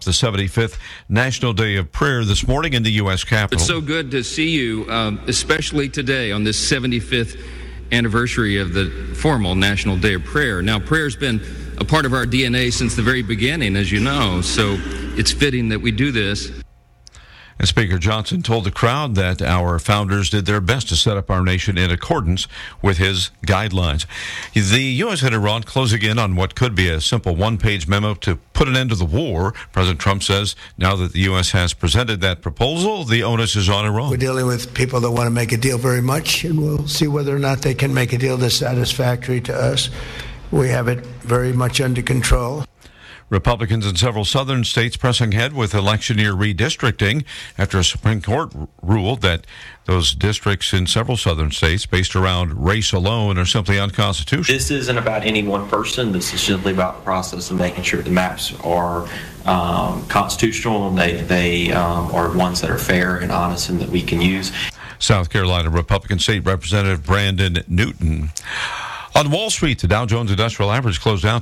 the 75th National Day of Prayer this morning in the U.S. Capitol. It's so good to see you, especially today on this 75th anniversary of the formal National Day of Prayer. Now, prayer's been a part of our DNA since the very beginning, as you know, so it's fitting that we do this. And Speaker Johnson told the crowd that our founders did their best to set up our nation in accordance with his guidelines. The U.S. and Iran closing in on what could be a simple one-page memo to put an end to the war. President Trump says now that the U.S. has presented that proposal, the onus is on Iran. We're dealing with people that want to make a deal very much, and we'll see whether or not they can make a deal that's satisfactory to us. We have it very much under control. Republicans in several southern states pressing ahead with election year redistricting after a Supreme Court ruled that those districts in several southern states based around race alone are simply unconstitutional. This isn't about any one person. This is simply about the process of making sure the maps are constitutional and they are ones that are fair and honest and that we can use. South Carolina Republican State Representative Brandon Newton. On Wall Street, the Dow Jones Industrial Average closed down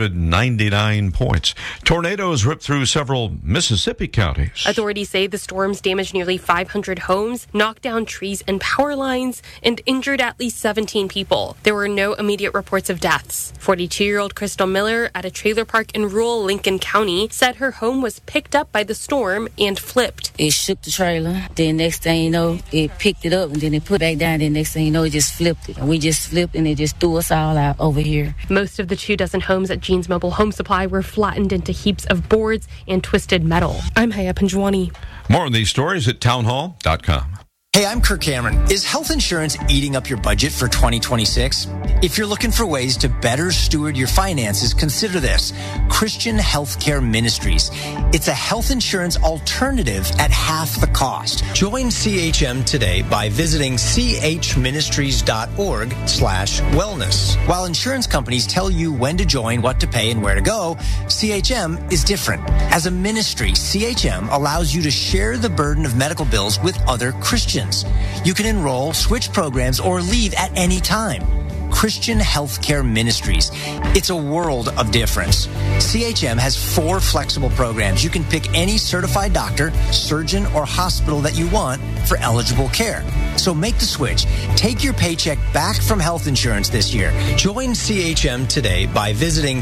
299 points. Tornadoes ripped through several Mississippi counties. Authorities say the storms damaged nearly 500 homes, knocked down trees and power lines, and injured at least 17 people. There were no immediate reports of deaths. 42-year-old Crystal Miller at a trailer park in rural Lincoln County said her home was picked up by the storm and flipped. It shook the trailer. Then next thing you know, it picked it up and then it put it back down. Then next thing you know, it just flipped it. And we just flipped and it just threw us all out over here. Most of the 24 homes at Jean's Mobile Home Supply were flattened into heaps of boards and twisted metal. I'm Haya Panjwani. More on these stories at townhall.com. Hey, I'm Kirk Cameron. Is health insurance eating up your budget for 2026? If you're looking for ways to better steward your finances, consider this: Christian Healthcare Ministries. It's a health insurance alternative at half the cost. Join CHM today by visiting chministries.org/wellness. While insurance companies tell you when to join, what to pay, and where to go, CHM is different. As a ministry, CHM allows you to share the burden of medical bills with other Christians. You can enroll, switch programs, or leave at any time. Christian Healthcare Ministries. It's a world of difference. CHM has 4 flexible programs. You can pick any certified doctor, surgeon, or hospital that you want for eligible care. So make the switch. Take your paycheck back from health insurance this year. Join CHM today by visiting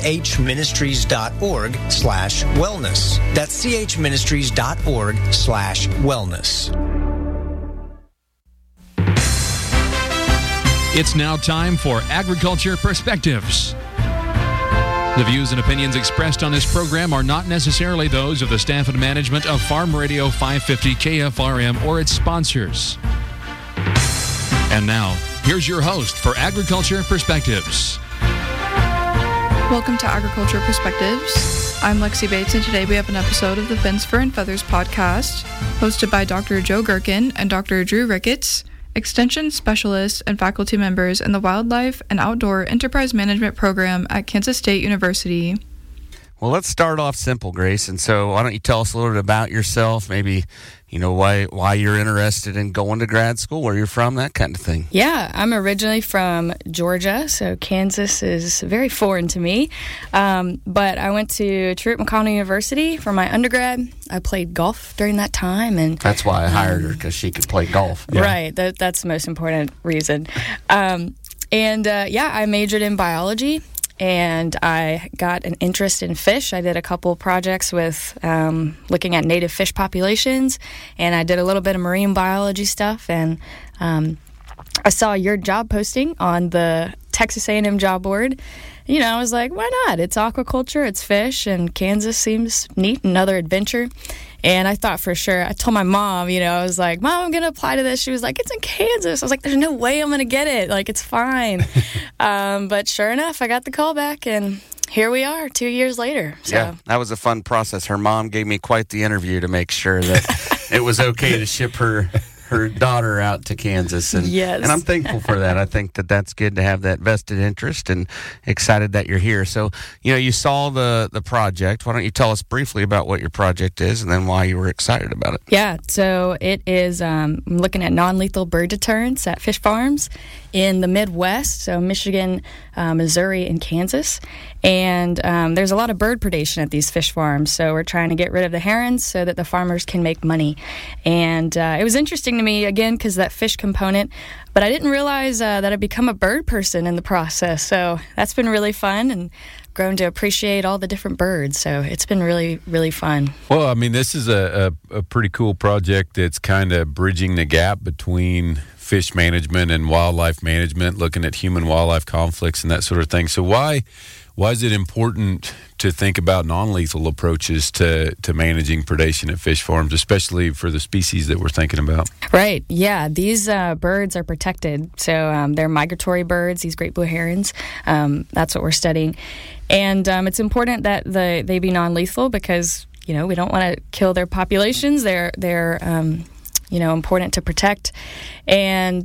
chministries.org/wellness. That's chministries.org/wellness. It's now time for Agriculture Perspectives. The views and opinions expressed on this program are not necessarily those of the staff and management of Farm Radio 550 KFRM or its sponsors. And now, here's your host for Agriculture Perspectives. Welcome to Agriculture Perspectives. I'm Lexi Bates, and today we have an episode of the Fence, Fur, and Feathers podcast, hosted by Dr. Joe Gherkin and Dr. Drew Ricketts, Extension specialists and faculty members in the Wildlife and Outdoor Enterprise Management program at Kansas State University. Well, let's start off simple, Grace. And so why don't you tell us a little bit about yourself, maybe, why you're interested in going to grad school, where you're from, that kind of thing. Yeah, I'm originally from Georgia, so Kansas is very foreign to me. But I went to Truett-McConnell University for my undergrad. I played golf during that time. And that's why I hired her, because she could play golf. Yeah. Right, that's the most important reason. I majored in biology. And I got an interest in fish. I did a couple projects with looking at native fish populations, and I did a little bit of marine biology stuff. And I saw your job posting on the Texas A&M job board. I was like, why not? It's aquaculture, it's fish, and Kansas seems neat, another adventure. And I thought for sure, I told my mom, I was like, Mom, I'm going to apply to this. She was like, it's in Kansas. I was like, there's no way I'm going to get it. Like, it's fine. But sure enough, I got the call back, and here we are 2 years later. So. Yeah, that was a fun process. Her mom gave me quite the interview to make sure that it was okay to ship her her daughter out to Kansas. And, yes. And I'm thankful for that. I think that that's good to have that vested interest, and excited that you're here. So, you saw the project. Why don't you tell us briefly about what your project is and then why you were excited about it? Yeah, so it is looking at non-lethal bird deterrence at fish farms in the Midwest, so Michigan, Missouri, and Kansas. And there's a lot of bird predation at these fish farms, so we're trying to get rid of the herons so that the farmers can make money. And it was interesting to me, again, because that fish component, but I didn't realize that I'd become a bird person in the process. So that's been really fun, and grown to appreciate all the different birds. So it's been really, really fun. Well, I mean, this is a pretty cool project that's kind of bridging the gap between fish management and wildlife management, looking at human-wildlife conflicts and that sort of thing. So why is it important to think about non-lethal approaches to managing predation at fish farms, especially for the species that we're thinking about? Right. Yeah. These birds are protected. So they're migratory birds, these great blue herons. That's what we're studying. And it's important that they be non-lethal because, we don't want to kill their populations. They're important to protect. And,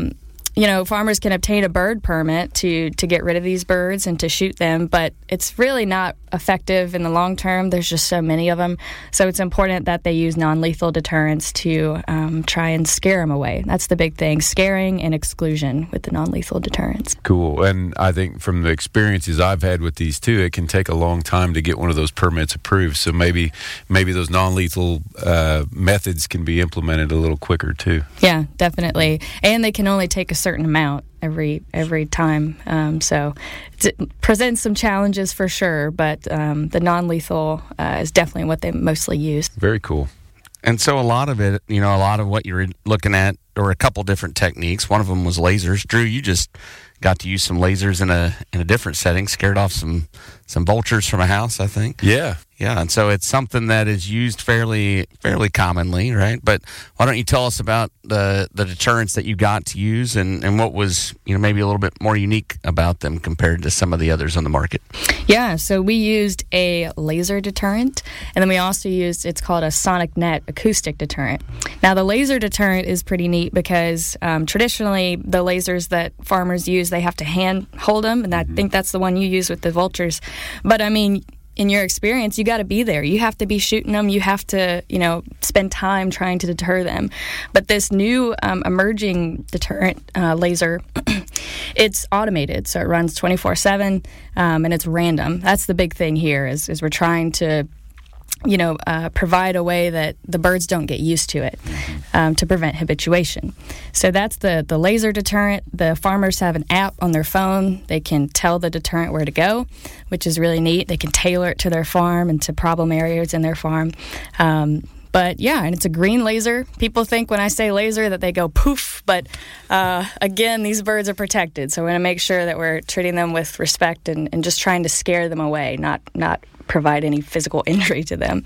farmers can obtain a bird permit to get rid of these birds and to shoot them, but it's really not effective in the long term. There's just so many of them. So it's important that they use non-lethal deterrence to try and scare them away. That's the big thing, scaring and exclusion with the non-lethal deterrence. Cool. And I think from the experiences I've had with these too, it can take a long time to get one of those permits approved. So maybe those non-lethal methods can be implemented a little quicker too. Yeah, definitely. And they can only take a certain amount every time. So it presents some challenges for sure, but the non-lethal is definitely what they mostly use. Very cool. And so a lot of it, a lot of what you were looking at, or a couple different techniques. One of them was lasers. Drew, you just got to use some lasers in a different setting, scared off some vultures from a house, I think. Yeah. Yeah, and so it's something that is used fairly commonly, right? But why don't you tell us about the deterrents that you got to use and what was, maybe a little bit more unique about them compared to some of the others on the market? Yeah, so we used a laser deterrent, and then we also used, it's called a sonic net acoustic deterrent. Now, the laser deterrent is pretty neat because traditionally the lasers that farmers use, they have to hand hold them, and I think that's the one you use with the vultures. But, in your experience, you got to be there. You have to be shooting them. You have to, spend time trying to deter them. But this new emerging deterrent laser, it's automated, so it runs 24/7, and it's random. That's the big thing here is we're trying to provide a way that the birds don't get used to it to prevent habituation. So that's the laser deterrent. The farmers have an app on their phone. They can tell the deterrent where to go, which is really neat. They can tailor it to their farm and to problem areas in their farm. But yeah, and it's a green laser. People think when I say laser that they go poof, but again, these birds are protected. So we're going to make sure that we're treating them with respect and just trying to scare them away, not provide any physical injury to them.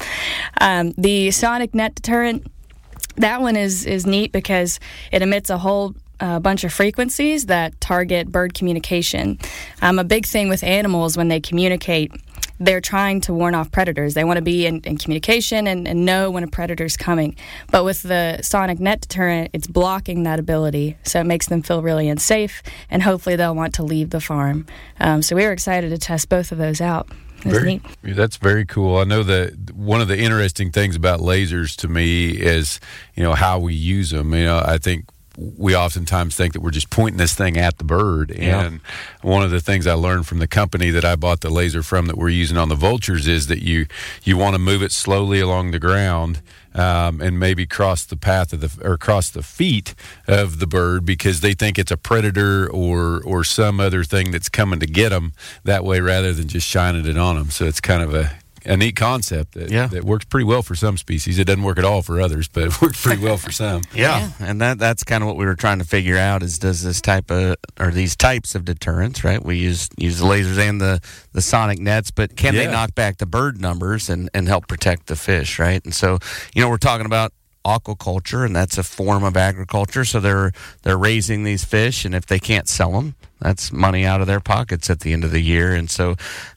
The sonic net deterrent, that one is neat because it emits a whole bunch of frequencies that target bird communication. A big thing with animals when they communicate, they're trying to warn off predators. They want to be in communication and know when a predator's coming. But with the sonic net deterrent, it's blocking that ability. So it makes them feel really unsafe, and hopefully they'll want to leave the farm. So we were excited to test both of those out. That's very cool. I know that one of the interesting things about lasers to me is, how we use them. I think we oftentimes think that we're just pointing this thing at the bird. And one of the things I learned from the company that I bought the laser from that we're using on the vultures is that you want to move it slowly along the ground and maybe cross the path or cross the feet of the bird because they think it's a predator or some other thing that's coming to get them that way rather than just shining it on them. So it's kind of a neat concept that works pretty well for some species. It doesn't work at all for others, but it works pretty well for some. Yeah, and that's kind of what we were trying to figure out is does this type of, or these types of deterrents, right? We use the lasers and the sonic nets, but can they knock back the bird numbers and help protect the fish, right? And so, we're talking about aquaculture, and that's a form of agriculture. So they're raising these fish, and if they can't sell them, that's money out of their pockets at the end of the year. And so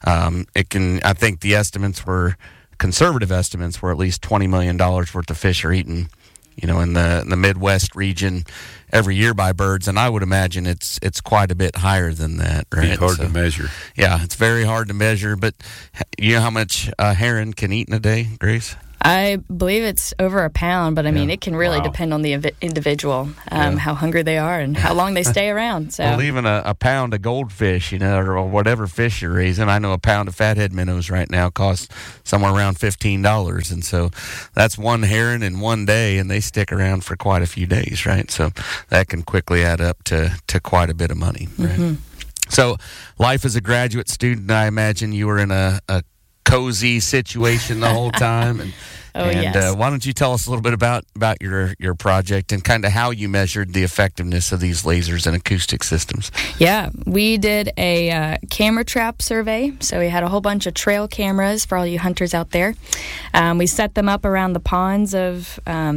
I think the conservative estimates were at least $20 million worth of fish are eaten in the Midwest region every year by birds, and I would imagine it's quite a bit higher than that, right? It's hard to measure. Yeah, it's very hard to measure, but you know how much a heron can eat in a day, Grace? I believe it's over a pound, but I mean, it can really depend on the individual, how hungry they are and how long they stay around. So, well, even a pound of goldfish, or whatever fish you're raising, I know a pound of fathead minnows right now costs somewhere around $15, and so that's one heron in one day, and they stick around for quite a few days, right? So that can quickly add up to quite a bit of money, right? Mm-hmm. So, life as a graduate student, I imagine you were in a cozy situation the whole time, and yes. Why don't you tell us a little bit about your project and kind of how you measured the effectiveness of these lasers and acoustic systems? Yeah, we did a camera trap survey. So we had a whole bunch of trail cameras for all you hunters out there. We set them up around the ponds of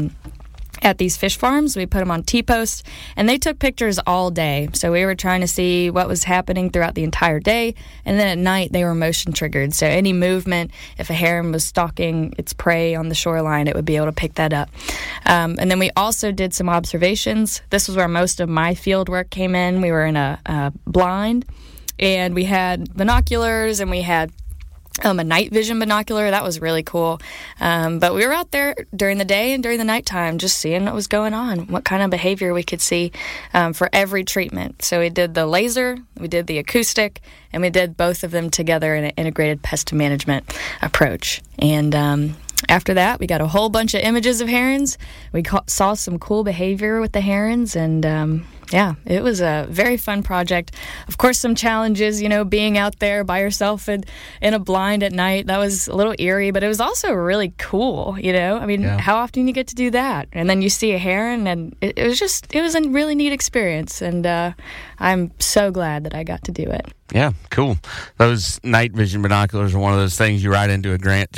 at these fish farms. We put them on T-posts, and they took pictures all day. So we were trying to see what was happening throughout the entire day, and then at night they were motion triggered. So any movement, if a heron was stalking its prey on the shoreline, it would be able to pick that up. And then we also did some observations. This was where most of my field work came in. We were in a blind, and we had binoculars, and we had a night vision binocular. That was really cool. But we were out there during the day and during the nighttime just seeing what was going on, what kind of behavior we could see for every treatment. So we did the laser, we did the acoustic, and we did both of them together in an integrated pest management approach. And after that, we got a whole bunch of images of herons. We saw some cool behavior with the herons, and it was a very fun project. Of course, some challenges, being out there by yourself in a blind at night. That was a little eerie, but it was also really cool, How often you get to do that? And then you see a heron, and it was a really neat experience, and I'm so glad that I got to do it. Yeah, cool. Those night vision binoculars are one of those things you write into a grant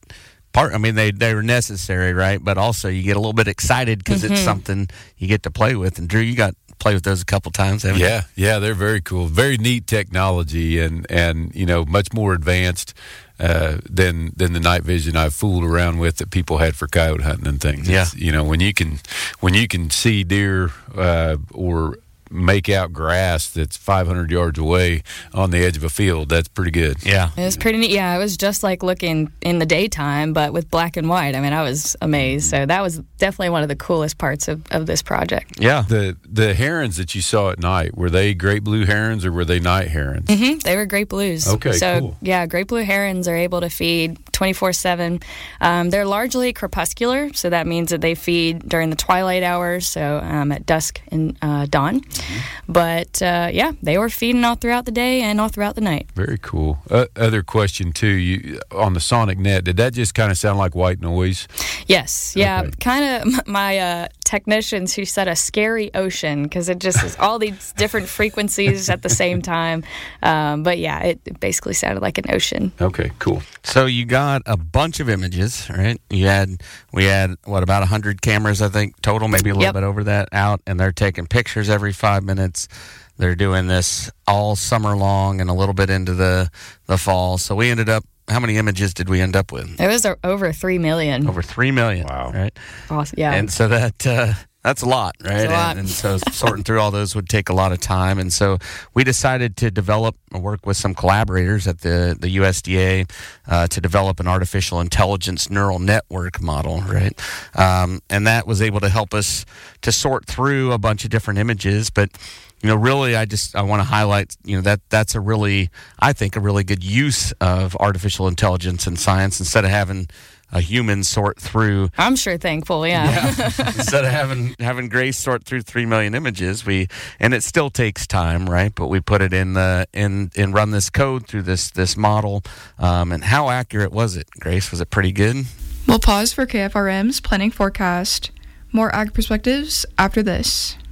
they were necessary, right? But also you get a little bit excited because it's something you get to play with. And Drew, you got to play with those a couple times, haven't you? Yeah, they're very cool. Very neat technology and much more advanced than the night vision I've fooled around with that people had for coyote hunting and things. Yeah. When you can see deer or make out grass that's 500 yards away on the edge of a field, that's pretty good. Yeah. It was pretty neat. Yeah, it was just like looking in the daytime, but with black and white. I mean, I was amazed. So that was definitely one of the coolest parts of this project. Yeah. The herons that you saw at night, were they great blue herons or were they night herons? Mm-hmm. They were great blues. Okay, so, cool. Yeah, great blue herons are able to feed 24/7. They're largely crepuscular, so that means that they feed during the twilight hours, so at dusk and dawn. Mm-hmm. But, they were feeding all throughout the day and all throughout the night. Very cool. Other question, too. You on the sonic net, did that just kind of sound like white noise? Yes. Yeah. Okay. Kind of my technicians who said a scary ocean because it just is all these different frequencies at the same time. But, yeah, it basically sounded like an ocean. Okay, cool. So you got a bunch of images, right? We had about 100 cameras, I think, total, maybe a little bit over that out, and they're taking pictures every 5 minutes. They're doing this all summer long and a little bit into the fall. So we ended up, how many images did we end up with? It was over 3 million. Over 3 million. Wow. Right? Awesome. Yeah. And so that's a lot, right? It's a lot. And so sorting through all those would take a lot of time. And so we decided to work with some collaborators at the USDA to develop an artificial intelligence neural network model, right? And that was able to help us to sort through a bunch of different images. But, really, I want to highlight, that's a really good use of artificial intelligence in science instead of having a human sort through. I'm sure thankful, yeah. Instead of having Grace sort through 3 million images, and it still takes time, right? But we put it in run this code through this model. And how accurate was it, Grace? Was it pretty good? We'll pause for KFRM's planning forecast. More Ag Perspectives after this.